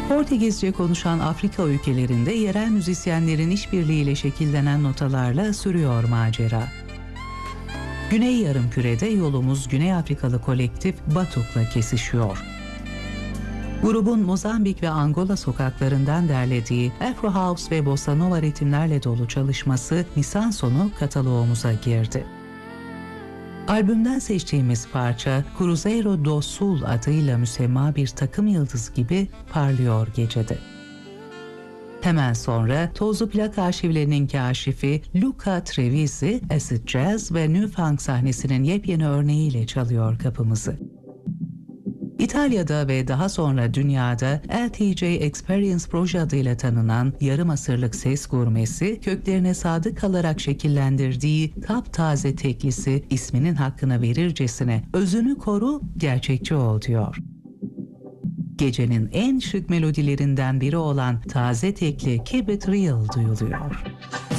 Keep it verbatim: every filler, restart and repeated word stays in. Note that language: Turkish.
Portekizce konuşan Afrika ülkelerinde yerel müzisyenlerin işbirliğiyle şekillenen notalarla sürüyor macera. Güney Yarımküre'de yolumuz Güney Afrikalı kolektif Batuk'la kesişiyor. Grubun Mozambik ve Angola sokaklarından derlediği Afro House ve Bossa Nova ritimlerle dolu çalışması Nisan sonu kataloğumuza girdi. Albümden seçtiğimiz parça Cruzeiro do Sul adıyla müsemma bir takım yıldız gibi parlıyor gecede. Hemen sonra tozlu plak arşivlerinin kaşifi Luca Trevisi, acid jazz ve new funk sahnesinin yepyeni örneğiyle çalıyor kapımızı. İtalya'da ve daha sonra dünyada L T J Experience Proje adıyla tanınan yarım asırlık ses gurmesi, köklerine sadık kalarak şekillendirdiği taptaze teklisi isminin hakkını verircesine özünü koru, gerçekçi ol diyor. Gecenin en şık melodilerinden biri olan taze tekli Keep It Real duyuluyor.